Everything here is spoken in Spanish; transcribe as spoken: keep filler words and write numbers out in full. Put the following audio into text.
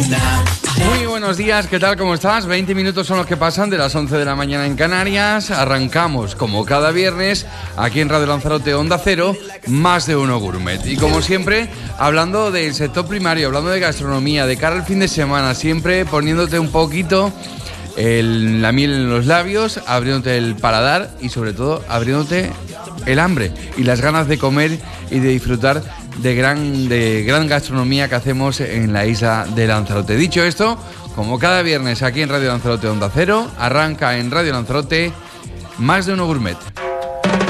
Muy buenos días, ¿qué tal? ¿Cómo estás? veinte minutos son los que pasan de las once de la mañana en Canarias. Arrancamos, como cada viernes, aquí en Radio Lanzarote Onda Cero, Más de Uno Gourmet. Y como siempre, hablando del sector primario, hablando de gastronomía, de cara al fin de semana, siempre poniéndote un poquito el, la miel en los labios, abriéndote el paladar y sobre todo abriéndote el hambre y las ganas de comer y de disfrutar de gran, de gran gastronomía que hacemos en la isla de Lanzarote. Dicho esto, como cada viernes aquí en Radio Lanzarote Onda Cero, arranca en Radio Lanzarote Más de Uno Gourmet.